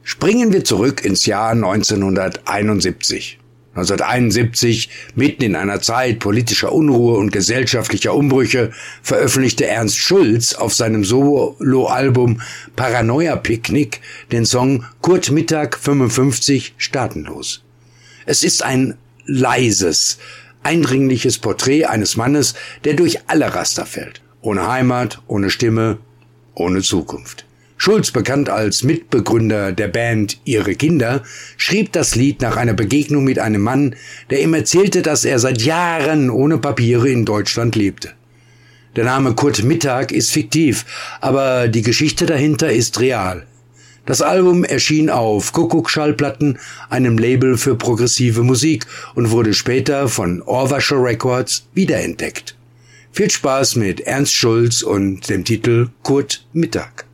Springen wir zurück ins Jahr 1971. 1971, mitten in einer Zeit politischer Unruhe und gesellschaftlicher Umbrüche, veröffentlichte Ernst Schulz auf seinem Soloalbum Paranoia Picnic den Song Kurt Mittag 55 staatenlos. Es ist ein leises, eindringliches Porträt eines Mannes, der durch alle Raster fällt. Ohne Heimat, ohne Stimme, ohne Zukunft. Schulz, bekannt als Mitbegründer der Band Ihre Kinder, schrieb das Lied nach einer Begegnung mit einem Mann, der ihm erzählte, dass er seit Jahren ohne Papiere in Deutschland lebte. Der Name Kurt Mittag ist fiktiv, aber die Geschichte dahinter ist real. Das Album erschien auf Kuckuck-Schallplatten, einem Label für progressive Musik, und wurde später von Ohrwaschel Records wiederentdeckt. Viel Spaß mit Ernst Schulz und dem Titel Kurt Mittag.